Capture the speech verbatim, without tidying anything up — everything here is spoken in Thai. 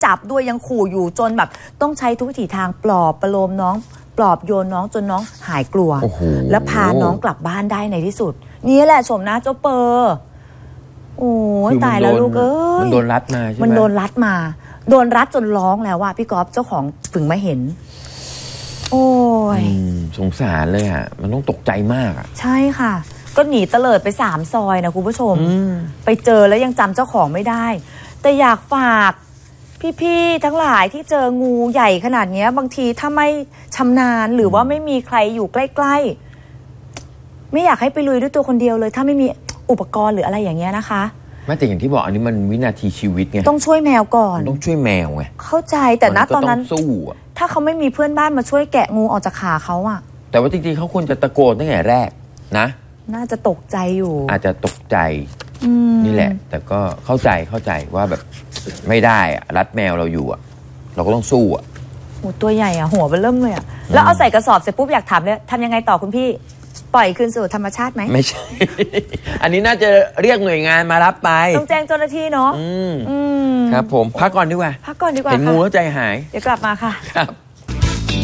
จับด้วยยังขู่อยู่จนแบบต้องใช้ทุกวิถีทางปลอบประโลมน้องปลอบโยนน้องจนน้องหายกลัวแล้วพาน้องกลับบ้านได้ในที่สุดนี่แหละชมหน้าเจ้าเปอร์โอ้ตายแล้วลูกเอ้ยมันโดนรัดมาใช่ไหมมันโดนรัดมาโดนรัดจนร้องแล้วว่าพี่ก๊อฟเจ้าของถึงมาเห็นโอ้ยสงสารเลยอ่ะมันต้องตกใจมากอ่ะใช่ค่ะก็หนีเตลิดไปสามซอยนะคุณผู้ชมไปเจอแล้วยังจำเจ้าของไม่ได้แต่อยากฝากพี่ๆทั้งหลายที่เจองูใหญ่ขนาดนี้บางทีถ้าไม่ชำนาญหรือว่าไม่มีใครอยู่ใกล้ๆไม่อยากให้ไปลุยด้วยตัวคนเดียวเลยถ้าไม่มีอุปกรณ์หรืออะไรอย่างเงี้ยนะคะไม่แต่อย่างที่บอกอันนี้มันวินาทีชีวิตไงต้องช่วยแมวก่อนต้องช่วยแมวไงเข้าใจแต่ณตอนนั้นสู้ถ้าเขาไม่มีเพื่อนบ้านมาช่วยแกะงูออกจากขาเขาอะแต่ว่าจริงๆเขาควรจะตะโกนตั้งแต่แรกนะน่าจะตกใจอยู่อาจจะตกใจนี่แหละแต่ก็เข้าใจเข้าใจว่าแบบไม่ได้รัดแมวเราอยู่อะเราก็ต้องสู้อะโหตัวใหญ่อะหัวมันเริ่มเลยอะแล้วเอาใส่กระสอบเสร็จปุ๊บอยากถามเลยทำยังไงต่อคุณพี่ปล่อยคืนสู่ธรรมชาติไหมไม่ใช่ อันนี้น่าจะเรียกหน่วยงานมารับไปต้องแจ้งเจ้าหน้าที่เนาะครับผมพักก่อนดีกว่าพักก่อนดีกว่าเห็นงูแล้วใจหายเดี๋ยวกลับมาค่ะครับ